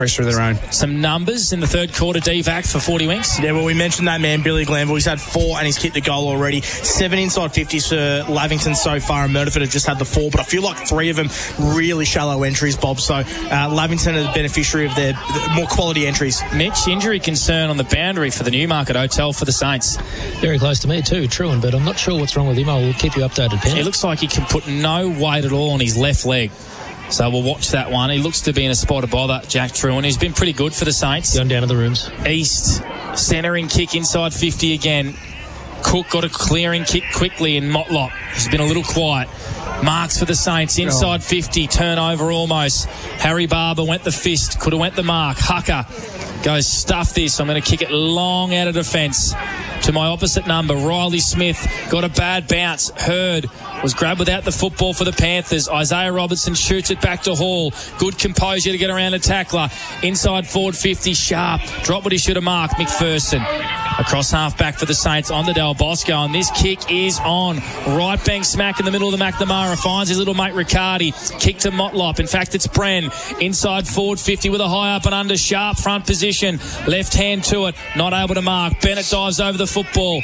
pressure of their own. Some numbers in the third quarter, DVAC for 40 Winks. Yeah, well, we mentioned that man, Billy Glanville. He's had 4 and he's kicked the goal already. 7 inside 50s for Lavington so far, and Murderford have just had the 4, but I feel like 3 of them really shallow entries, Bob. So Lavington are the beneficiary of their more quality entries. Mitch, injury concern on the boundary for the Newmarket Hotel for the Saints. Very close to me too, Truan, but I'm not sure what's wrong with him. I'll keep you updated, Penn. It looks like he can put no weight at all on his left leg. So we'll watch that one. He looks to be in a spot of bother, Jack Truan. He's been pretty good for the Saints. Going down to the rooms. East, centering kick inside 50 again. Cook got a clearing kick quickly in Motlop. He's been a little quiet. Marks for the Saints, inside 50, turnover almost. Harry Barber went the fist, could have went the mark. Hucker goes, stuff this. I'm going to kick it long out of defence. To my opposite number, Riley Smith got a bad bounce. Hurd was grabbed without the football for the Panthers. Isaiah Robertson shoots it back to Hall. Good composure to get around a tackler. Inside forward 50, Sharp. Dropped what he should have marked, McPherson. Across half back for the Saints on the Del Bosco, and this kick is on. Right bang smack in the middle of the McNamara. Finds his little mate Riccardi. Kick to Motlop. In fact, it's Bren. Inside forward 50 with a high up and under. Sharp front position. Left hand to it. Not able to mark. Bennett dives over the football.